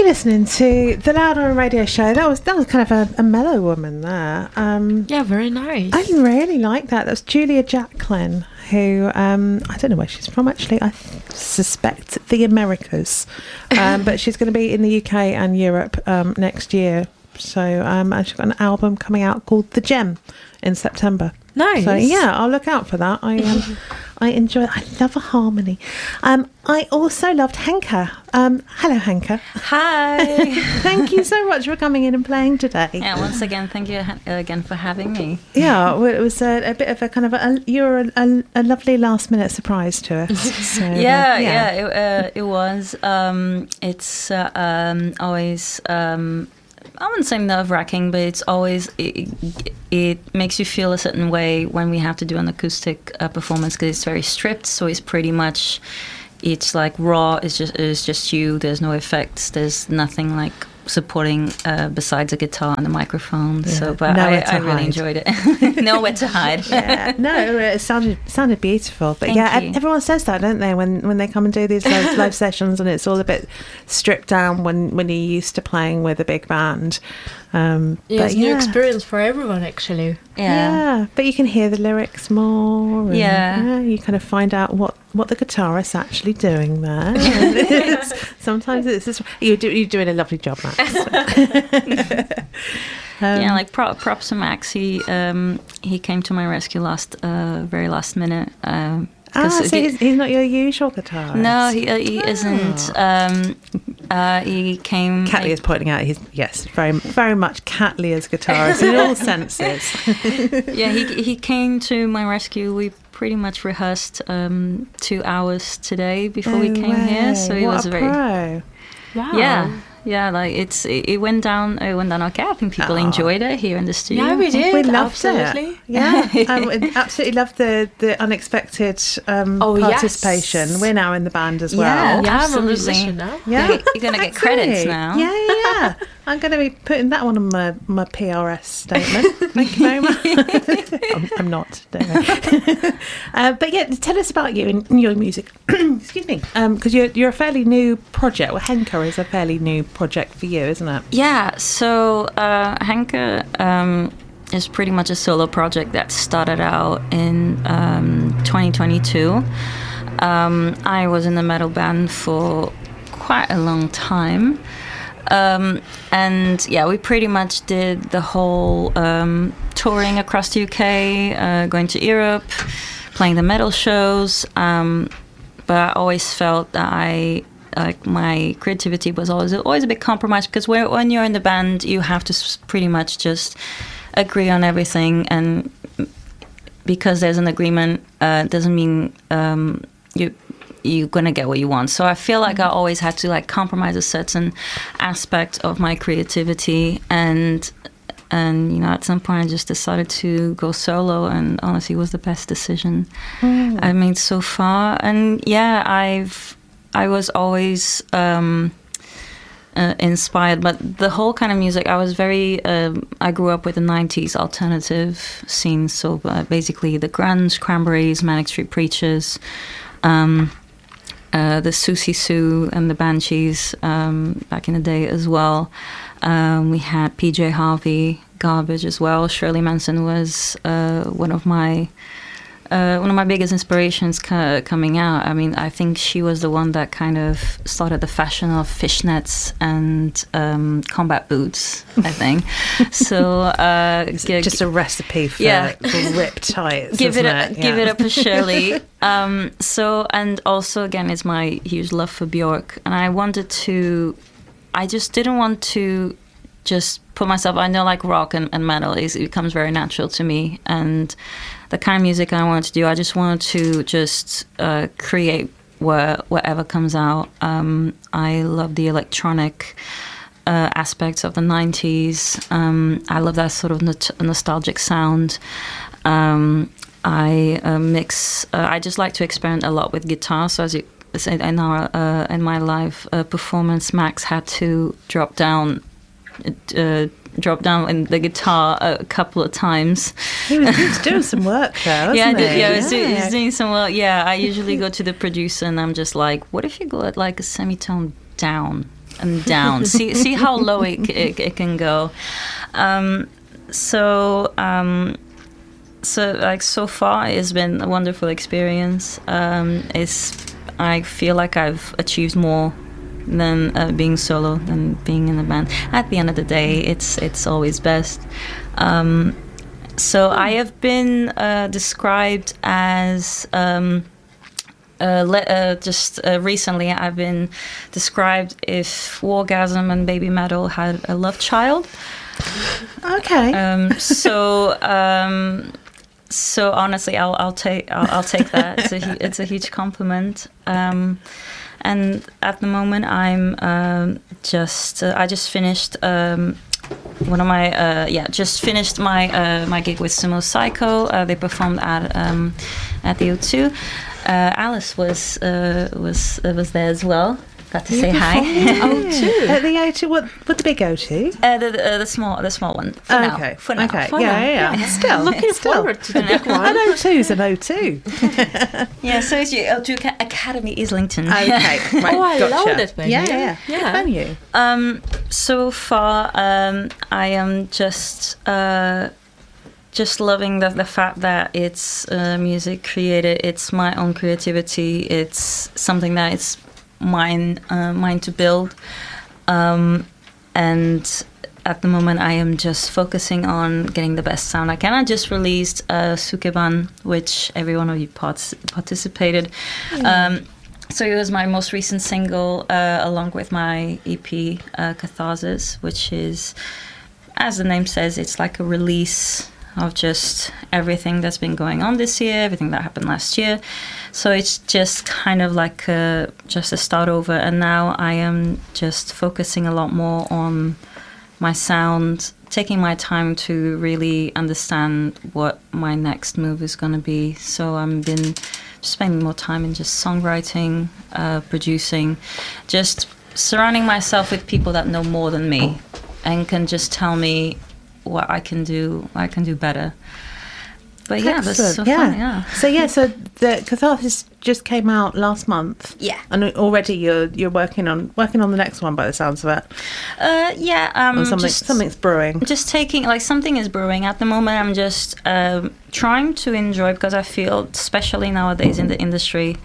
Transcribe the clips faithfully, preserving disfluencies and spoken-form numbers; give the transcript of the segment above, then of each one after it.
You're listening to the Loud On Radio Show. That was that was kind of a, a mellow woman there. Um, yeah, very nice. I really like that. That was Julia Jacklin, who um, I don't know where she's from actually. I suspect the Americas, um, but she's going to be in the U K and Europe um, next year. So um, and she's got an album coming out called The Gem in September. Nice. So yeah, I'll look out for that. I um, I enjoy. I love a harmony. Um, I also loved Henka. Um, hello, Henka. Hi. Thank you so much for coming in and playing today. Yeah, once again, thank you ha- again for having me. Yeah, well, it was a, a bit of a kind of a, you were a, a, a lovely last minute surprise to us. So, yeah, uh, yeah, yeah, it, uh, it was. Um, it's uh, um, always. Um, I wouldn't say nerve-wracking, but it's always it, it makes you feel a certain way when we have to do an acoustic uh, performance because it's very stripped. So it's pretty much it's like raw. It's just it's just you. There's no effects. There's nothing like supporting uh, besides a guitar and the microphone. Yeah. So, but I, I really hide. enjoyed it. Nowhere to hide. Yeah. No, it sounded sounded beautiful. But Thank yeah, you. everyone says that, don't they? When when they come and do these live, live sessions, and it's all a bit stripped down when when you're used to playing with a big band. Um, yeah, but it's a yeah. new experience for everyone, actually. Yeah. yeah, but you can hear the lyrics more. And, Yeah. yeah, you kind of find out what, what the guitarist's actually doing there. And it's, sometimes it's just, you do, you're doing a lovely job, Max. um, yeah, like pro- props to Max. He um, he came to my rescue last, uh, very last minute. Um, ah, so he, he's, he's not your usual guitarist. No, he uh, he Oh. isn't. Um, uh, he came. Cat Lear's pointing out he's yes, very very much Cat Lear's guitarist in all senses. yeah, he he came to my rescue. We pretty much rehearsed um, two hours today before No we came way. here, so it What was a very. pro. Wow. Yeah, yeah, like it's it, it went down. It went down okay. I think people Oh. enjoyed it here in the studio. Yeah, we did. We loved absolutely. it. Yeah, um, we absolutely loved the the unexpected um, Oh, yes. participation. We're now in the band as Yeah. well. Yeah, I'm a Absolutely. musician now. Yeah, You're gonna get credits Excellent. now. Yeah, yeah, yeah. I'm going to be putting that one on my, my P R S statement. Thank you very much. I'm, I'm not. Don't I? uh, but yeah, tell us about you and your music. Excuse me, because um, you're you're a fairly new project. Well, Henka is a fairly new project for you, isn't it? Yeah, so uh, Henka um, is pretty much a solo project that started out in um, twenty twenty-two. Um, I was in the metal band for quite a long time. Um, and yeah, we pretty much did the whole um, touring across the U K, uh, going to Europe, playing the metal shows. Um, but I always felt that I like my creativity was always always a bit compromised because when when you're in the band, you have to s- pretty much just agree on everything, and because there's an agreement, uh, doesn't mean um, you. you're gonna get what you want. So I feel like I always had to like compromise a certain aspect of my creativity, and and you know at some point I just decided to go solo, and honestly it was the best decision mm. I made so far. And yeah, I've I was always um, uh, inspired, but the whole kind of music I was very um, I grew up with the nineties alternative scene, so uh, basically the grunge, Cranberries, Manic Street Preachers. Um, Uh, the Susie Sue and the Banshees um, back in the day as well. Um, we had P J Harvey, Garbage as well. Shirley Manson was uh, one of my uh, one of my biggest inspirations ca- coming out. I mean, I think she was the one that kind of started the fashion of fishnets and um, combat boots, I think. so uh, It's g- just a recipe for, yeah. for ripped tights. give it, isn't a, it? give Yeah. it up for Shirley. um, so and also again, it's my huge love for Björk, and I wanted to. I just didn't want to just put myself. I know like rock and, and metal is it becomes very natural to me, and the kind of music I wanted to do, I just wanted to just uh, create where, whatever comes out. Um, I love the electronic uh, aspects of the nineties. Um, I love that sort of not- nostalgic sound. Um, I uh, mix. Uh, I just like to experiment a lot with guitar. So as you said, in our uh, in my live uh, performance, Max had to drop down. Uh, drop down in the guitar a couple of times. He was, he was doing some work there, wasn't yeah, I did, he? yeah, I was, do, was doing some work. Yeah, I usually go to the producer and I'm just like, what if you go at like a semitone down and down. see see how low it, it, it can go. Um, so um, so like so far, it's been a wonderful experience. Um, it's I feel like I've achieved more than uh, being solo than being in a band. At the end of the day, it's it's always best. Um, so I have been uh, described as um, uh, le- uh, just uh, recently I've been described if Wargasm and Baby Metal had a love child. Okay. Um, so um, so honestly, I'll I'll take I'll, I'll take that. It's a hu- it's a huge compliment. Um, And at the moment, I'm um, just uh, I just finished um, one of my uh, yeah just finished my uh, my gig with Sumo Psycho. Uh, they performed at um, at the O two. Uh, Alice was uh, was uh, was there as well. Got to You say hi. O two. At the O two, what, what the big O two? Uh, the, the, the small the small one. For Okay. now. For now. Okay. For yeah, now. yeah, yeah. Still, Looking still. forward to the big one. An O two's an O two. Yeah. So it's your O two Ca- Academy Islington. Okay. Right, Oh, I gotcha. love that venue. Yeah, yeah, Yeah. Good venue. Um, so far, um, I am just uh, just loving the, the fact that it's uh, music created. It's my own creativity. It's something that it's mine, uh, mine to build. Um, and at the moment, I am just focusing on getting the best sound I can. I just released uh, Sukeban, which every one of you parts- participated. Um, So it was my most recent single, uh, along with my E P, uh, Catharsis, which is, as the name says, it's like a release of just everything that's been going on this year, everything that happened last year. So it's just kind of like a, just a start over. And now I am just focusing a lot more on my sound, taking my time to really understand what my next move is going to be. So I've been spending more time in just songwriting, uh, producing, just surrounding myself with people that know more than me and can just tell me what I can do, I can do better. But yeah, that's so Excellent, fun, yeah. So yeah, so the Catharsis just came out last month. Yeah. And already you're you're working on working on the next one by the sounds of it. Uh, yeah, um, Or something just, something's brewing. just taking, like something is brewing. At the moment, I'm just um, trying to enjoy, because I feel, especially nowadays in the industry,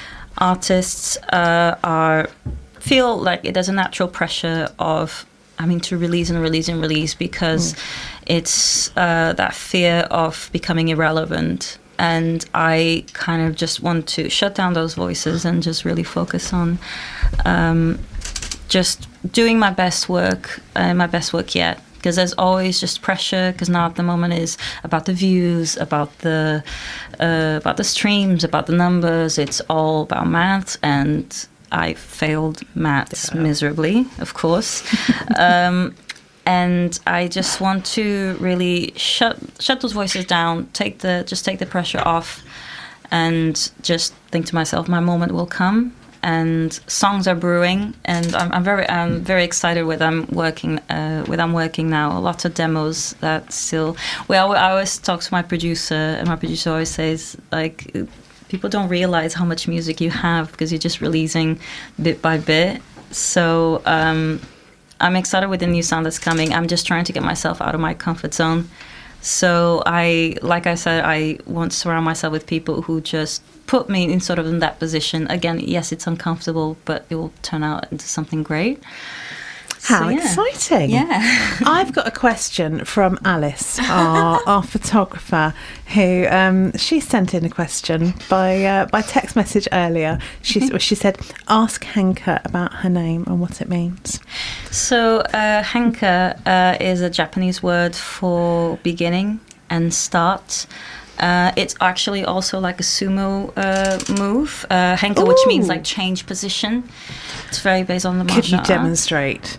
artists uh, are, feel like there's a natural pressure of, I mean, to release and release and release, because mm. it's uh, that fear of becoming irrelevant. And I kind of just want to shut down those voices and just really focus on um, just doing my best work, uh, my best work yet. Because there's always just pressure, because now at the moment is about the views, about the uh, about the streams, about the numbers. It's all about maths, and I failed maths yeah. miserably, of course. um, and I just want to really shut shut those voices down, take the just take the pressure off, and just think to myself, my moment will come. And songs are brewing, and I'm, I'm very I'm very excited with I'm working uh, with I'm working now. A lot of demos that still. Well, I always talk to my producer, and my producer always says, like, people don't realize how much music you have because you're just releasing bit by bit. So um, I'm excited with the new sound that's coming. I'm just trying to get myself out of my comfort zone. So I, like I said, I want to surround myself with people who just put me in sort of in that position. Again, yes, it's uncomfortable, but it will turn out into something great. How so, yeah. exciting. Yeah. I've got a question from Alice, our, our photographer, who um, she sent in a question by uh, by text message earlier. She, she said, ask Henka about her name and what it means. So uh, Henka uh, is a Japanese word for beginning and start. Uh, it's actually also like a sumo uh, move, uh, Henka, Ooh. which means like change position. It's very based on the martial Could you art. demonstrate?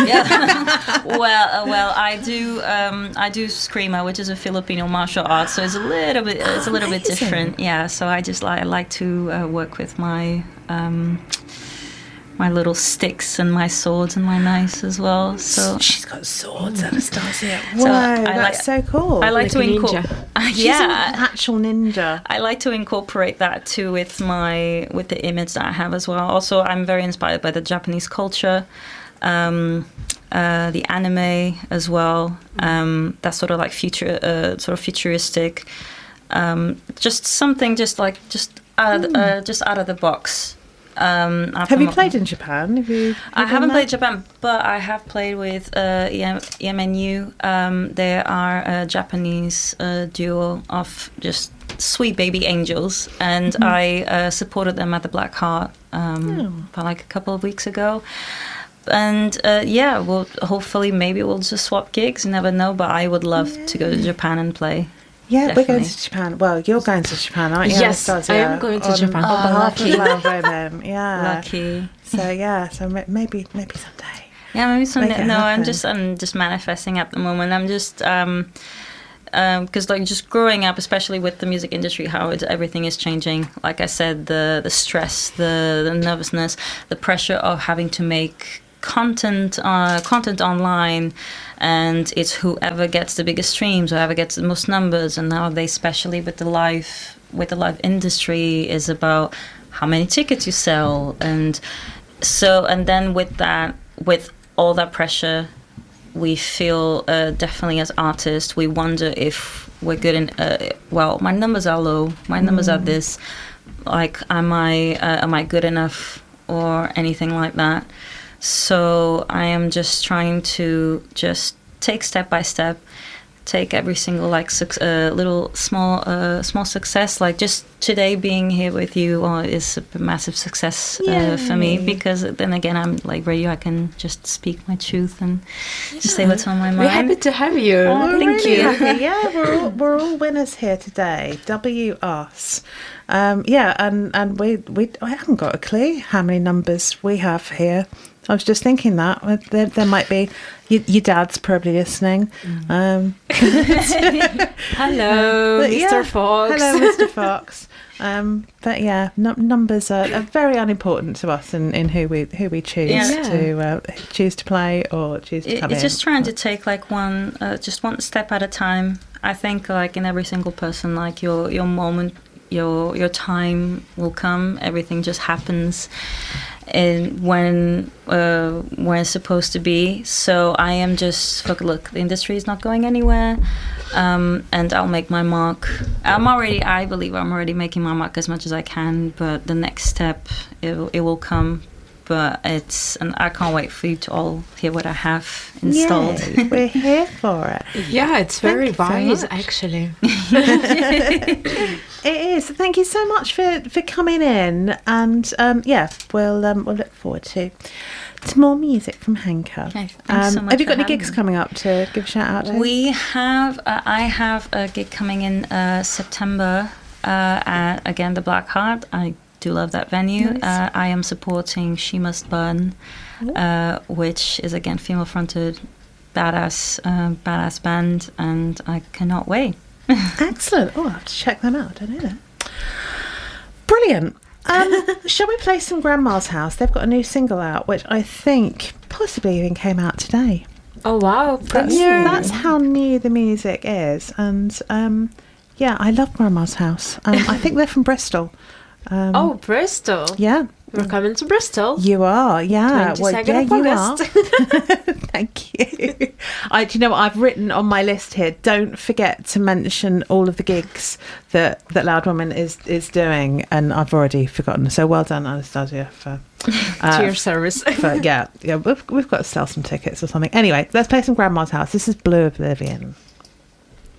Yeah. well, uh, well, I do. Um, I do Screamer, which is a Filipino martial art, so it's a little bit. It's a little Amazing. bit different. Yeah. So I just like I like to uh, work with my. Um, my little sticks and my swords and my knives as well. So she's got swords, Anastasia. So Wow, I that's like- so cool. I like Like to a ninja. incorporate. She's Yeah, an actual ninja. I like to incorporate that too with my with the image that I have as well. Also, I'm very inspired by the Japanese culture, um, uh, the anime as well. Um, that sort of like future, uh, sort of futuristic. Um, just something, just like just out of the, uh, just out of the box. Um, at Have the you mo- played in Japan? Have you? I have you haven't done played that? Japan, but I have played with uh, E M- E M N U. Um, they are a Japanese uh, duo of just sweet baby angels, and Mm-hmm. I uh, supported them at the Black Heart um, Oh. about like a couple of weeks ago. And uh, yeah, we'll hopefully maybe we'll just swap gigs. You never know, but I would love to go to Japan and play. Yeah, we're going Definitely. to Japan. Well, you're going to Japan, aren't you? Yes, Anastasia? I am going to on, Japan. On Oh, behalf lucky. of Loud Women. Yeah. Lucky. So yeah, so ma- maybe maybe someday. Yeah, maybe someday. Make it No, I'm happen. just I'm just manifesting at the moment. I'm just um, because like just growing up, especially with the music industry, how it, everything is changing. Like I said, the the stress, the the nervousness, the pressure of having to make content uh, content online, and it's whoever gets the biggest streams, whoever gets the most numbers. And nowadays, especially with the live with the live industry, is about how many tickets you sell, and so and then with that with all that pressure, we feel uh, definitely as artists, we wonder if we're good in. Uh, well, my numbers are low. My numbers are this. Like, am I uh, am I good enough or anything like that? So I am just trying to just take step by step, take every single like suc- uh, little small uh, small success. Like just today being here with you uh, is a massive success uh, for me, Yay. because then again I'm like radio. I can just speak my truth and just say what's on my We're happy mind. to have you. Oh, We're thank really you. happy. Yeah, we're all, we're all winners here today. W us. Um, yeah, and, and we, we I haven't got a clue how many numbers we have here. I was just thinking that uh, there, there might be your, your dad's probably listening. Um, Hello, but Mister yeah, Fox. Hello, Mister Fox. Um, but yeah, num numbers are, are very unimportant to us in, in who we who we choose Yeah. to uh, choose to play or choose to It, come it's in. just trying to take like one, uh, just one step at a time. I think like in every single person, like your your moment, your your time will come. Everything just happens, and when uh, when it's supposed to be. So I am just look. Look, the industry is not going anywhere, um, and I'll make my mark. I'm already. I believe I'm already making my mark as much as I can. But the next step, it will- it will come. But it's, and I can't wait for you to all hear what I have installed. Yay, we're here for it. Yeah, it's very Thank you so wise, much. actually. It is. Thank you so much for, for coming in, and um, yeah, we'll um, we'll look forward to to more music from Henka. Okay, thanks so much have you for got any having gigs me. coming up to give a shout out to? We have, uh, I have a gig coming in uh, September uh, at, again, the Black Heart. I do love that venue. Nice. Uh, I am supporting She Must Burn, uh, which is, again, female-fronted, badass, uh, badass band, and I cannot wait. Excellent. Oh, I'll have to check them out. I don't know that. Brilliant. Um, shall we play some Grandma's House? They've got a new single out, which I think possibly even came out today. Oh, wow. That's, New. that's how new the music is. And um, yeah, I love Grandma's House. Um, I think they're from Bristol. Um, Oh, Bristol. yeah. We're coming to Bristol. You are, yeah. Well, twenty-second yeah, of you August. are. Thank you. I, do you know what I've written on my list here? Don't forget to mention all of the gigs that that Loud Woman is is doing, and I've already forgotten. So well done, Anastasia, for uh, to your service. for yeah, yeah. We've we've got to sell some tickets or something. Anyway, let's play some Grandma's House. This is Blue Oblivion.